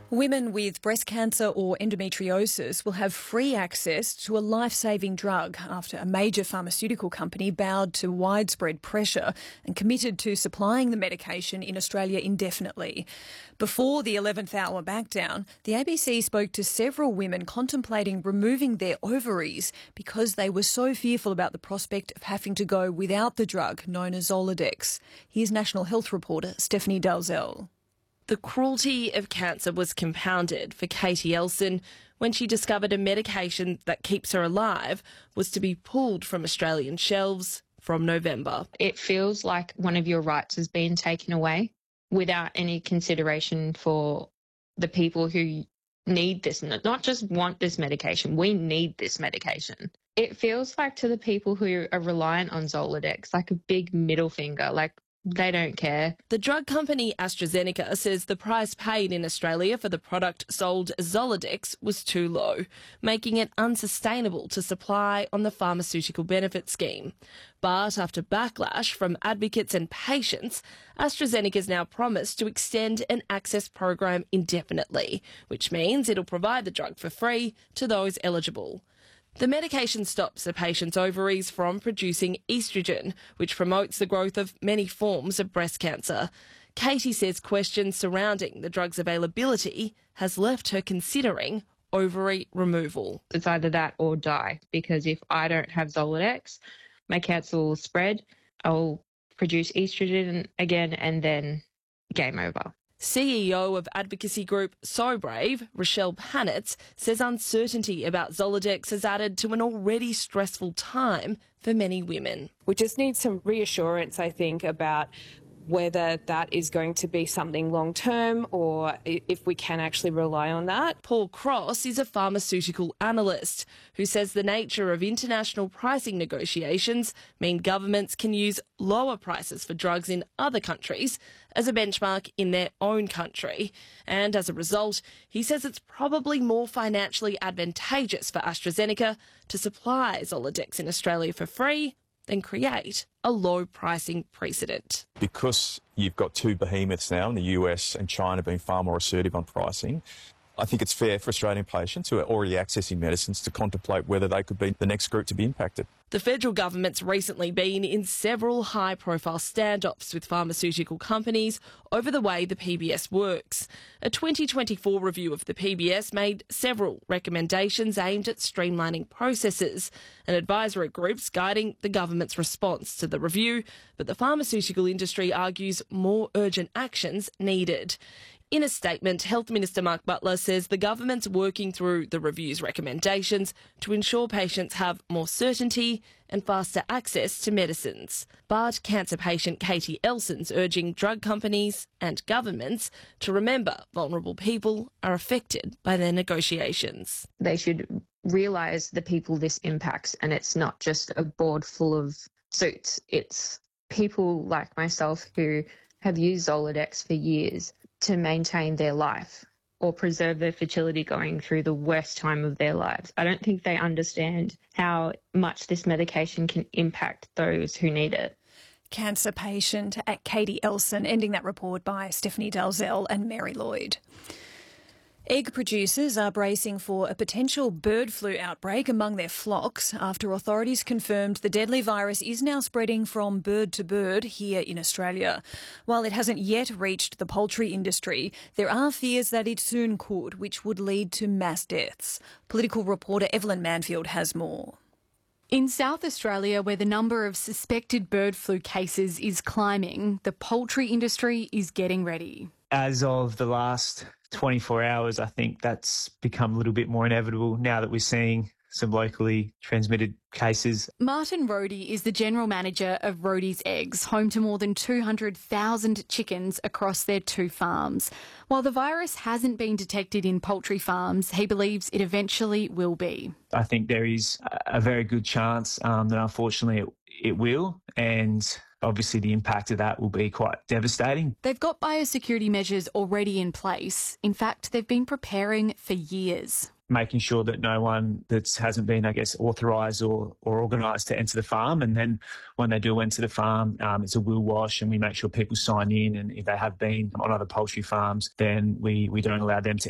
Women with breast cancer or endometriosis will have free access to a life-saving drug after a major pharmaceutical company bowed to widespread pressure and committed to supplying the medication in Australia indefinitely. Before the 11th hour backdown, the ABC spoke to several women contemplating removing their ovaries because they were so fearful about the prospect of having to go without the drug known as Zoladex. Here's National Health reporter Stephanie Dalzell. The cruelty of cancer was compounded for Katie Elson when she discovered a medication that keeps her alive was to be pulled from Australian shelves from November. It feels like one of your rights has been taken away without any consideration for the people who need this, not just want this medication, we need this medication. It feels like to the people who are reliant on Zoladex, like a big middle finger, like they don't care. The drug company AstraZeneca says the price paid in Australia for the product sold as Zoladex was too low, making it unsustainable to supply on the pharmaceutical benefit scheme. But after backlash from advocates and patients, AstraZeneca's now promised to extend an access program indefinitely, which means it'll provide the drug for free to those eligible. The medication stops a patient's ovaries from producing estrogen, which promotes the growth of many forms of breast cancer. Katie says questions surrounding the drug's availability has left her considering ovary removal. It's either that or die, because if I don't have Zoladex, my cancer will spread, I'll produce estrogen again, and then game over. CEO of advocacy group So Brave, Rochelle Panitz, says uncertainty about Zoladex has added to an already stressful time for many women. We just need some reassurance, I think, about whether that is going to be something long-term or if we can actually rely on that. Paul Cross is a pharmaceutical analyst who says the nature of international pricing negotiations mean governments can use lower prices for drugs in other countries as a benchmark in their own country. And as a result, he says it's probably more financially advantageous for AstraZeneca to supply Zoladex in Australia for free than create a low pricing precedent. Because you've got two behemoths now in the US and China being far more assertive on pricing, I think it's fair for Australian patients who are already accessing medicines to contemplate whether they could be the next group to be impacted. The federal government's recently been in several high-profile standoffs with pharmaceutical companies over the way the PBS works. A 2024 review of the PBS made several recommendations aimed at streamlining processes and advisory groups guiding the government's response to the review, but the pharmaceutical industry argues more urgent actions needed. In a statement, Health Minister Mark Butler says the government's working through the review's recommendations to ensure patients have more certainty and faster access to medicines. But cancer patient Katie Elson's urging drug companies and governments to remember vulnerable people are affected by their negotiations. They should realise the people this impacts, and it's not just a board full of suits. It's people like myself who have used Zoladex for years to maintain their life or preserve their fertility going through the worst time of their lives. I don't think they understand how much this medication can impact those who need it. Cancer patient at Katie Elson, ending that report by Stephanie Dalzell and Mary Lloyd. Egg producers are bracing for a potential bird flu outbreak among their flocks after authorities confirmed the deadly virus is now spreading from bird to bird here in Australia. While it hasn't yet reached the poultry industry, there are fears that it soon could, which would lead to mass deaths. Political reporter Evelyn Manfield has more. In South Australia, where the number of suspected bird flu cases is climbing, the poultry industry is getting ready. As of the last 24 hours, I think that's become a little bit more inevitable now that we're seeing some locally transmitted cases. Martin Rohde is the general manager of Rohde's Eggs, home to more than 200,000 chickens across their 2 farms. While the virus hasn't been detected in poultry farms, he believes it eventually will be. I think there is a very good chance that unfortunately it will, and obviously the impact of that will be quite devastating. They've got biosecurity measures already in place. In fact, they've been preparing for years. Making sure that no one that hasn't been, authorised or organised to enter the farm. And then when they do enter the farm, it's a will wash, and we make sure people sign in. And if they have been on other poultry farms, then we don't allow them to